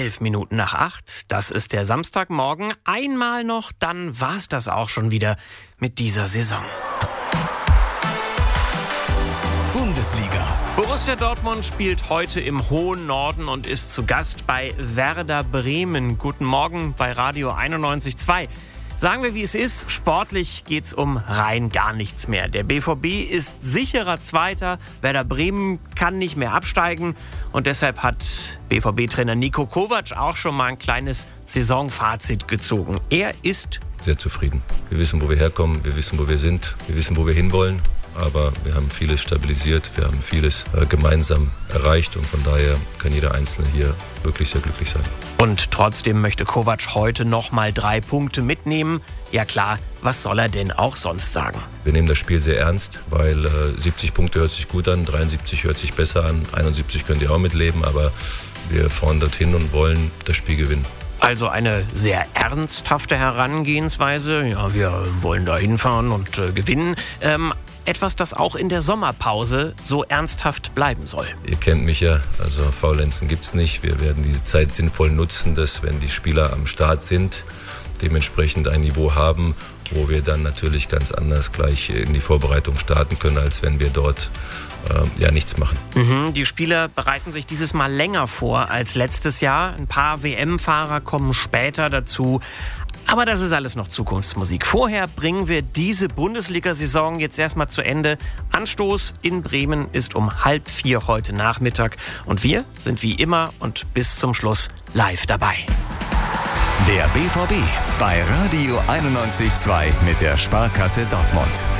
11 Minuten nach 8. Das ist der Samstagmorgen. Einmal noch, dann war's das auch schon wieder mit dieser Saison. Bundesliga. Borussia Dortmund spielt heute im hohen Norden und ist zu Gast bei Werder Bremen. Guten Morgen bei Radio 91.2. Sagen wir, wie es ist, sportlich geht's um rein gar nichts mehr. Der BVB ist sicherer Zweiter, Werder Bremen kann nicht mehr absteigen und deshalb hat BVB-Trainer Niko Kovac auch schon mal ein kleines Saisonfazit gezogen. Er ist sehr zufrieden. Wir wissen, wo wir herkommen, wir wissen, wo wir sind, wir wissen, wo wir hinwollen. Aber wir haben vieles stabilisiert, wir haben vieles gemeinsam erreicht und von daher kann jeder Einzelne hier wirklich sehr glücklich sein. Und trotzdem möchte Kovac heute nochmal 3 Punkte mitnehmen. Ja klar, was soll er denn auch sonst sagen? Wir nehmen das Spiel sehr ernst, weil 70 Punkte hört sich gut an, 73 hört sich besser an, 71 könnt ihr auch mitleben, aber wir fahren dorthin und wollen das Spiel gewinnen. Also eine sehr ernsthafte Herangehensweise. Ja, wir wollen da hinfahren und gewinnen. Etwas, das auch in der Sommerpause so ernsthaft bleiben soll. Ihr kennt mich ja, also Faulenzen gibt's nicht. Wir werden diese Zeit sinnvoll nutzen, dass wenn die Spieler am Start sind, dementsprechend ein Niveau haben, wo wir dann natürlich ganz anders gleich in die Vorbereitung starten können, als wenn wir dort nichts machen. Die Spieler bereiten sich dieses Mal länger vor als letztes Jahr. Ein paar WM-Fahrer kommen später dazu. Aber das ist alles noch Zukunftsmusik. Vorher bringen wir diese Bundesliga-Saison jetzt erstmal zu Ende. Anstoß in Bremen ist um 3:30 heute Nachmittag. Und wir sind wie immer und bis zum Schluss live dabei. Der BVB bei Radio 91.2 mit der Sparkasse Dortmund.